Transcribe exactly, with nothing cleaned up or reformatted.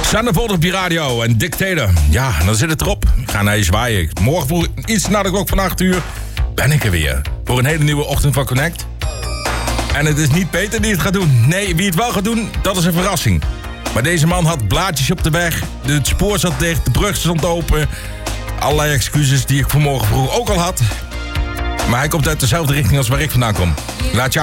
Sandervold op je radio en Dictator. Ja, dan zit het erop. Ik ga naar je zwaaien. Morgen vroeg, iets na de klok van acht uur, ben ik er weer. Voor een hele nieuwe ochtend van Connect. En het is niet Peter die het gaat doen. Nee, wie het wel gaat doen, dat is een verrassing. Maar deze man had blaadjes op de weg. Het spoor zat dicht, de brug stond open. Allerlei excuses die ik vanmorgen vroeg ook al had. Maar hij komt uit dezelfde richting als waar ik vandaan kom. Laat je